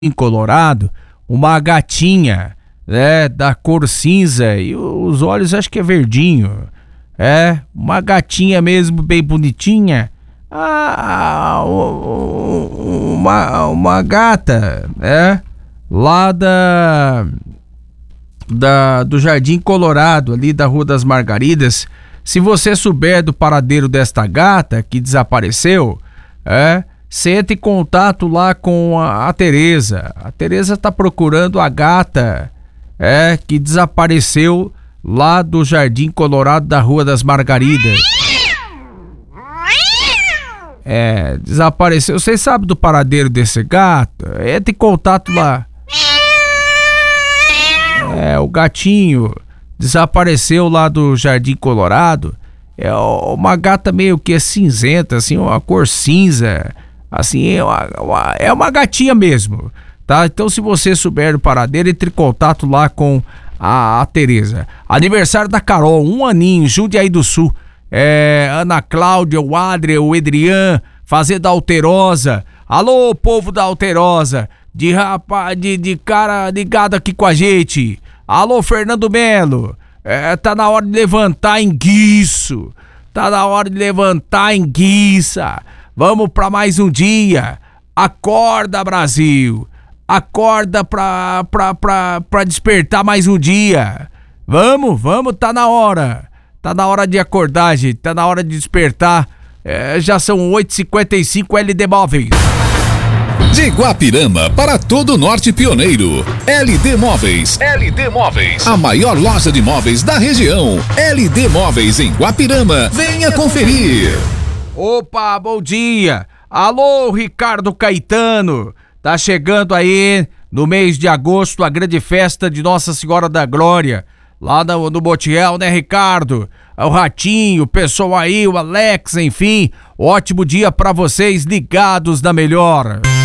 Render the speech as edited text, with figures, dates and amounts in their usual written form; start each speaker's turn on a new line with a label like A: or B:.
A: Colorado, uma gatinha, né, da cor cinza e os olhos acho que é verdinho. É, uma gatinha mesmo, bem bonitinha. Uma gata, lá do Jardim Colorado, ali da Rua das Margaridas. Se você souber do paradeiro desta gata que desapareceu, você entra em contato lá com a Tereza. A Tereza tá procurando a gata que desapareceu lá do Jardim Colorado da Rua das Margaridas. Desapareceu. Vocês sabem do paradeiro desse gato? Entra em contato lá. O gatinho desapareceu lá do Jardim Colorado. É uma gata meio que cinzenta, assim, uma cor cinza. Assim, é uma gatinha mesmo, tá? Então, se você souber do paradeiro, entre em contato lá com a Tereza. Aniversário da Carol, 1 aninho, Jundiaí do Sul. Ana Cláudia, o Adria, o Edrian, Fazenda Alterosa. Alô, povo da Alterosa, de cara ligado aqui com a gente. Alô, Fernando Melo. Tá na hora de levantar enguiço. Tá na hora de levantar enguiça. Vamos pra mais um dia. Acorda, Brasil. Acorda pra despertar mais um dia. Vamos, tá na hora. Tá na hora de acordar, gente. Tá na hora de despertar. Já são 8h55, LD Móveis.
B: De Guapirama para todo o Norte Pioneiro. LD Móveis. LD Móveis. A maior loja de móveis da região. LD Móveis em Guapirama. Venha conferir.
A: Opa, bom dia. Alô, Ricardo Caetano. Tá chegando aí no mês de agosto a grande festa de Nossa Senhora da Glória. Lá no Botiel, né, Ricardo? O Ratinho, o pessoal aí, o Alex, enfim. Ótimo dia pra vocês ligados na melhor.